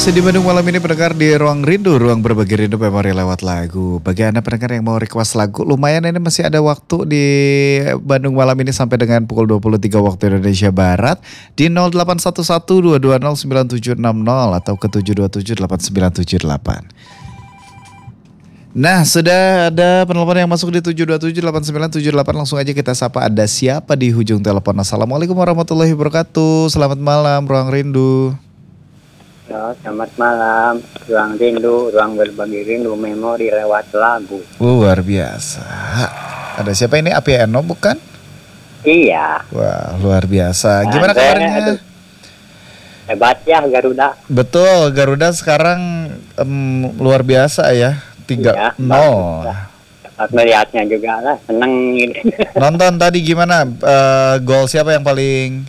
Masih di Bandung malam ini pendengar di Ruang Rindu, ruang berbagi rindu memori lewat lagu. Bagi Anda pendengar yang mau request lagu, lumayan ini masih ada waktu di Bandung malam ini sampai dengan pukul 23 waktu Indonesia Barat di 0811-220-9760 atau ke 727-8978. Nah, sudah ada penelpon yang masuk di 727-8978. Langsung aja kita sapa, ada siapa di ujung telepon. Assalamualaikum warahmatullahi wabarakatuh. Selamat malam Ruang Rindu. Ya, selamat malam, ruang rindu, ruang berbagi rindu, memori lewat lagu. Luar biasa. Ada siapa ini? Api Eno bukan? Iya. Wah, luar biasa. Gimana kabarnya? Aduh. Hebat ya Garuda. Betul, Garuda sekarang luar biasa ya. 3-0. Dapat melihatnya juga lah, seneng gitu. Nonton tadi gimana? Gol siapa yang paling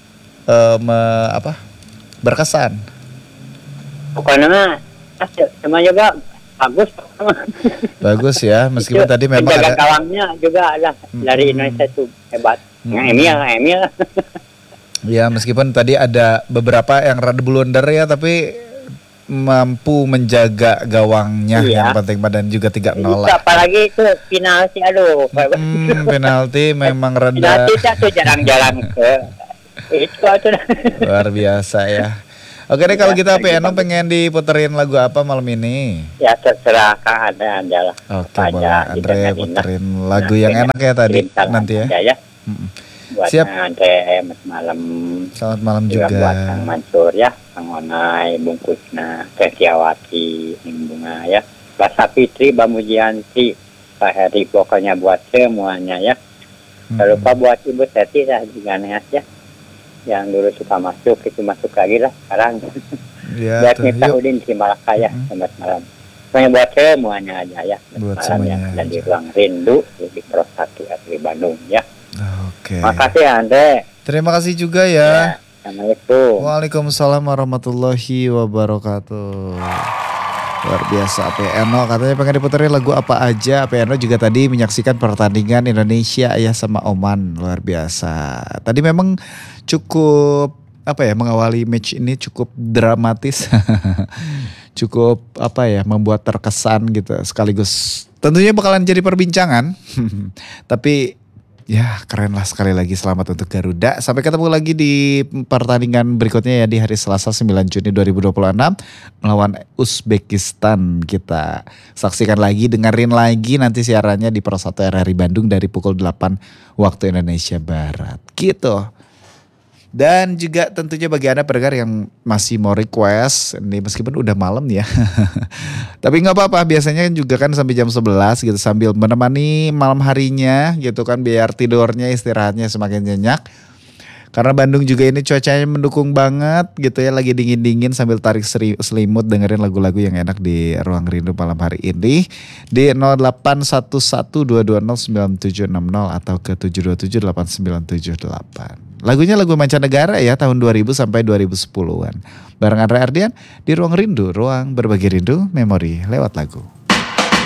berkesan? Pokoknya mah sama juga bagus. Bagus ya, meskipun itu, tadi memang ada gawangnya juga lah dari Indonesia itu hebat. Emil. Ya, meskipun tadi ada beberapa yang rada blunder ya, tapi mampu menjaga gawangnya yang penting, dan juga 3-0 lah. Apalagi itu penalti, aduh. Penalti memang rada. Penalti itu jarang-jarang ke itu. Luar biasa ya. Oke deh, kalau kita Eno pengen diputerin lagu apa malam ini? Ya terserah Kang ada aja lah. Oke, boleh Andre puterin lagu yang enak ya tadi nanti ya. Buat siap. Andre malam. Selamat malam juga. Buat Kang Mansur ya, Kang Onai, Bungkusna, Kesiawati, Bunga ya. Basa Fitri, Bamujianti, Pak Heri, pokoknya buat semuanya ya. Jangan lupa buat Ibu Teti lah juga ya. Yang dulu suka masuk, itu masuk lagi lah sekarang. Ya, buat Miftahudin di Malaka ya, selamat malam. Pokoknya buat semuanya aja ya. Buat semuanya ya. Dan di Ruang Rindu, di Pro 1 Asli Bandung ya. Oke. Makasih Andre. Terima kasih juga ya. Assalamualaikum. Waalaikumsalam warahmatullahi wabarakatuh. Luar biasa Api Eno, katanya pengen diputerin lagu apa aja. Api Eno juga tadi menyaksikan pertandingan Indonesia ya sama Oman, luar biasa. Tadi memang cukup mengawali match ini cukup dramatis. Cukup membuat terkesan gitu, sekaligus tentunya bakalan jadi perbincangan. Tapi ya keren lah, sekali lagi selamat untuk Garuda. Sampai ketemu lagi di pertandingan berikutnya ya di hari Selasa 9 Juni 2026 melawan Uzbekistan. Kita saksikan lagi, dengerin lagi nanti siarannya di Pro 1 RRI Bandung dari pukul 8 waktu Indonesia Barat gitu. Dan juga tentunya bagi Anda pendengar yang masih mau request, ini meskipun udah malam ya. Tapi gak apa-apa, biasanya juga kan sampai jam 11 gitu, sambil menemani malam harinya gitu kan, biar tidurnya istirahatnya semakin nyenyak. Karena Bandung juga ini cuacanya mendukung banget gitu ya, lagi dingin-dingin sambil tarik selimut dengerin lagu-lagu yang enak di Ruang Rindu malam hari ini. Di 081122097760 atau ke 7278978. Lagunya lagu mancanegara ya, tahun 2000 sampai 2010-an. Bareng Andre Ardian di Ruang Rindu, ruang berbagi rindu, memori lewat lagu.